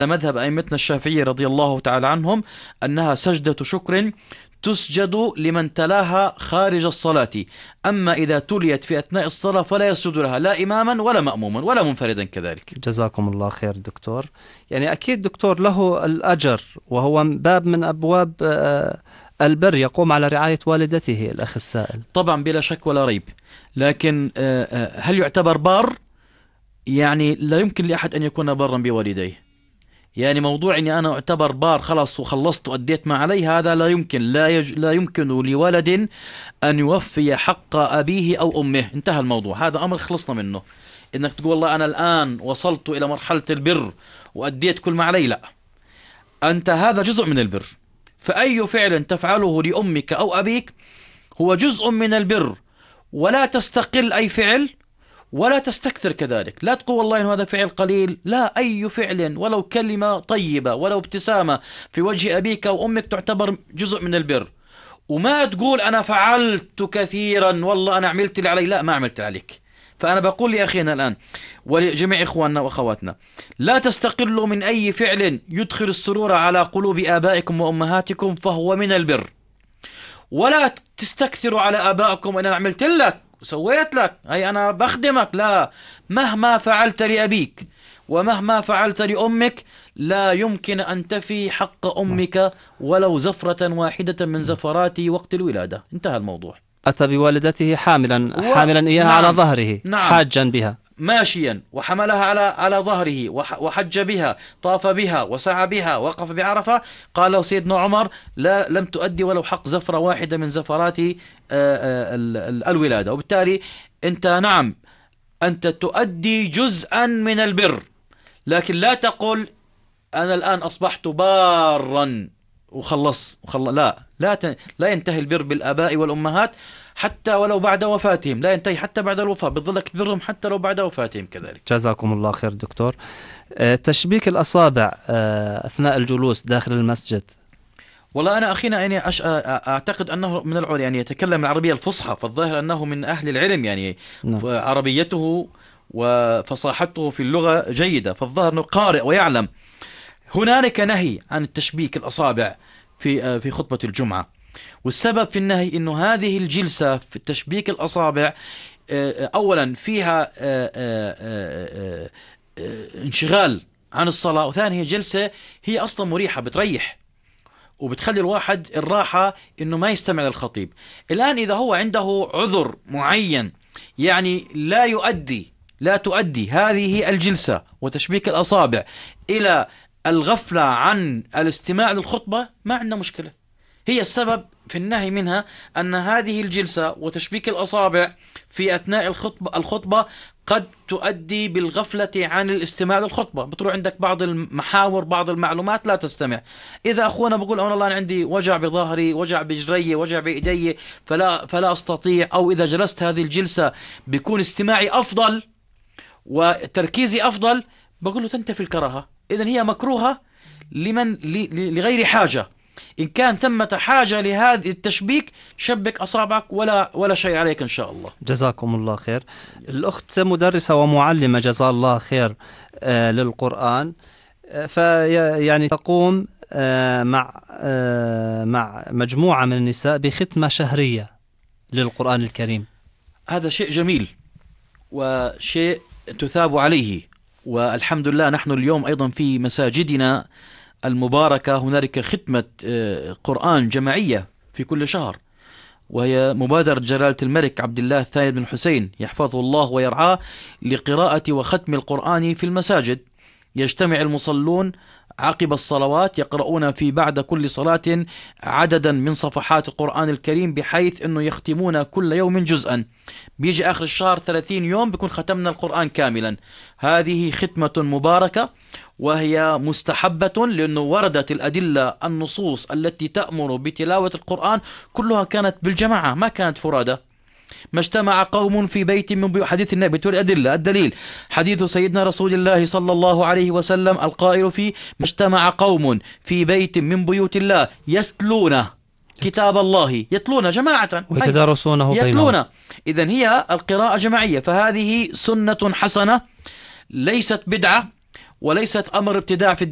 مذهب أئمتنا الشافعي رضي الله تعالى عنهم أنها سجدة شكر تسجد لمن تلاها خارج الصلاة. أما إذا تليت في أثناء الصلاة فلا يسجد لها لا إماما ولا مأموما ولا منفردا كذلك. جزاكم الله خير دكتور. يعني أكيد دكتور له الأجر، وهو باب من أبواب البر، يقوم على رعاية والدته الأخ السائل. طبعا بلا شك ولا ريب، لكن هل يعتبر بار؟ يعني لا يمكن لأحد أن يكون برا بوالديه. يعني موضوع اني انا اعتبر بار خلاص وخلصت واديت ما علي، هذا لا يمكن. لا يمكن لولد ان يوفي حق ابيه او امه، انتهى الموضوع، هذا امر خلصنا منه. انك تقول والله انا الان وصلت الى مرحلة البر واديت كل ما علي، لا، انت هذا جزء من البر. فاي فعل تفعله لامك او ابيك هو جزء من البر، ولا تستقل اي فعل ولا تستكثر كذلك. لا تقول والله إن هذا فعل قليل، لا، أي فعل ولو كلمة طيبة ولو ابتسامة في وجه أبيك أو أمك تعتبر جزء من البر. وما تقول أنا فعلت كثيرا والله أنا عملت اللي علي، لا، ما عملت عليك. فأنا بقول لأخينا الآن ولجميع إخواننا وأخواتنا، لا تستقلوا من أي فعل يدخل السرور على قلوب آبائكم وأمهاتكم فهو من البر، ولا تستكثروا على آبائكم إن أنا عملت لك وسويت لك، أي أنا بخدمك، لا. مهما فعلت لأبيك ومهما فعلت لأمك لا يمكن أن تفي حق أمك ولو زفرة واحدة من زفرات وقت الولادة، انتهى الموضوع. أتى بوالدته حاملا إياها نعم، على ظهره، نعم، حاجا بها، ماشيا وحملها على ظهره وحج بها، طاف بها وسعى بها، وقف بعرفة. قال له سيدنا عمر لم تؤدي ولو حق زفرة واحدة من زفرات الولادة. وبالتالي أنت نعم أنت تؤدي جزءا من البر، لكن لا تقل أنا الآن أصبحت بارا وخلص. لا ينتهي البر بالآباء والأمهات حتى ولو بعد وفاتهم، لا ينتهي حتى بعد الوفاة، بتظلك تبرهم حتى لو بعد وفاتهم كذلك. جزاكم الله خير دكتور. تشبيك الأصابع أثناء الجلوس داخل المسجد. والله أنا أخينا يعني أعتقد أنه من العلماء، يعني يتكلم العربية الفصحى، فالظاهر أنه من أهل العلم، يعني نعم. عربيته وفصاحته في اللغة جيدة، فالظاهر أنه قارئ ويعلم. هنالك نهي عن التشبيك الأصابع في خطبة الجمعة، والسبب في النهي أنه هذه الجلسة في تشبيك الأصابع أولا فيها انشغال عن الصلاة، وثانيا هي جلسة هي أصلا مريحة، بتريح وبتخلي الواحد الراحة انه ما يستمع للخطيب. الان اذا هو عنده عذر معين، يعني لا تؤدي هذه الجلسة وتشبيك الاصابع الى الغفلة عن الاستماع للخطبة، ما عندنا مشكلة. هي السبب في النهي منها أن هذه الجلسة وتشبيك الأصابع في أثناء الخطبة قد تؤدي بالغفلة عن الاستماع للخطبة، بتروح عندك بعض المحاور بعض المعلومات لا تستمع. إذا أخونا بقول والله أنا عندي وجع بظهري، وجع بجري، وجع بإيدي، فلا أستطيع، أو إذا جلست هذه الجلسة بيكون استماعي أفضل وتركيزي أفضل، بقول له تنتفي الكراهة. إذن هي مكروهة لغير حاجة. إن كان ثمة حاجة لهذا التشبيك شبك أصابعك ولا شيء عليك إن شاء الله. جزاكم الله خير. الأخت مدرسة ومعلمة جزاها الله خير للقرآن، فيعني تقوم مع مجموعة من النساء بختمة شهرية للقرآن الكريم. هذا شيء جميل وشيء تثاب عليه، والحمد لله نحن اليوم أيضا في مساجدنا المباركة هنالك ختمة قرآن جماعية في كل شهر، وهي مبادرة جلالة الملك عبد الله الثاني بن الحسين يحفظه الله ويرعاه لقراءة وختم القرآن في المساجد. يجتمع المصلون عقب الصلوات يقرؤون في بعد كل صلاة عددا من صفحات القرآن الكريم، بحيث أنه يختمون كل يوم جزءا. بيجي آخر الشهر 30 يوم بيكون ختمنا القرآن كاملا. هذه ختمة مباركة وهي مستحبة، لأنه وردت الأدلة النصوص التي تأمر بتلاوة القرآن كلها كانت بالجماعة، ما كانت فرادى. ما اجتمع قوم في بيت من بيوت، حديث النبي تقول أدلة، الدليل حديث سيدنا رسول الله صلى الله عليه وسلم القائل فيه: ما اجتمع قوم في بيت من بيوت الله يتلون كتاب الله، يتلون جماعة ويتدارسونه بينهم. إذن هي القراءة جماعية، فهذه سنة حسنة ليست بدعة وليست أمر ابتداع في